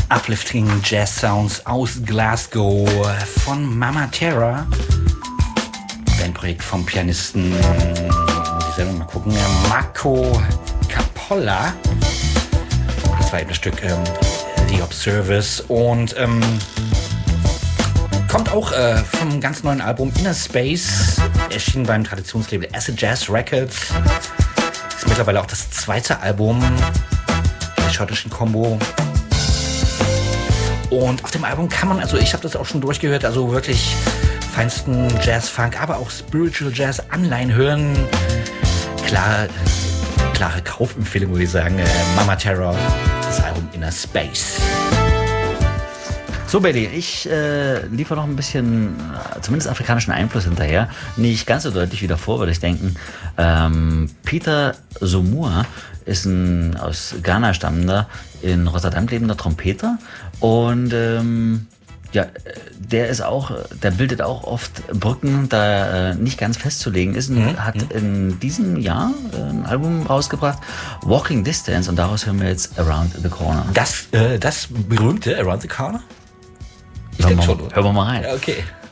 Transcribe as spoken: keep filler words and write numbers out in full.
Uplifting Jazz Sounds aus Glasgow von Mama Terra. Bandprojekt vom Pianisten, muss ich selber mal gucken, Marco Capolla. Das war eben das Stück ähm, The Observers und ähm, kommt auch äh, vom ganz neuen Album Inner Space, erschienen beim Traditionslabel Acid Jazz Records. Ist mittlerweile auch das zweite Album der schottischen Combo. Und auf dem Album kann man, also ich habe das auch schon durchgehört, also wirklich feinsten Jazz-Funk, aber auch Spiritual Jazz-Anleihen hören. Klar, klare Kaufempfehlung, würde ich sagen. Mama Terra, das Album Inner Space. So, Bailey, ich äh, liefere noch ein bisschen, äh, zumindest afrikanischen Einfluss hinterher. Nicht ganz so deutlich wie davor, würde ich denken. Ähm, Peter Somua ist ein aus Ghana stammender, in Rotterdam lebender Trompeter. Und ähm, ja, der ist auch, der bildet auch oft Brücken, da er äh, nicht ganz festzulegen ist. Und mhm. hat in diesem Jahr äh, ein Album rausgebracht, Walking Distance, und daraus hören wir jetzt Around the Corner. Das, äh, das berühmte Around the Corner? Ich Hören denke wir, schon, oder? Hören wir mal rein. Ja, okay.